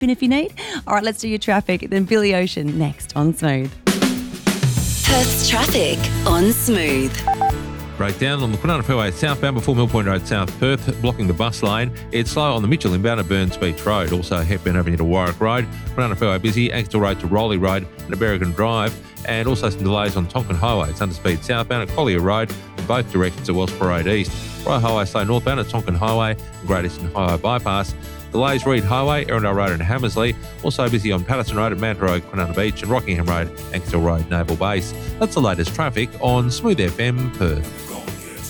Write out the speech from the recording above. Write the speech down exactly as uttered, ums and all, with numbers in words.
bin if you need. All right, let's do your traffic. Then Billy Ocean next on Smooth. Perth's traffic on Smooth. Breakdown on the Kwinana Fairway southbound before Mill Point Road South Perth, blocking the bus lane. It's slow on the Mitchell inbound at Burns Beach Road. Also Hepburn Avenue to Warwick Road. Kwinana Fairway busy, Axtell Road to Rowley Road and Berrigan Drive. And also some delays on Tonkin Highway. It's under speed southbound at Collier Road in both directions at Wellsborough Road East. Royal Highway slow northbound at Tonkin Highway and Great Eastern Highway Bypass. Delays Reed Highway, Erindale Road and Hammersley. Also busy on Patterson Road at Manta Road, Kwinana Beach and Rockingham Road, Axtell Road, Naval Base. That's the latest traffic on Smooth F M Perth.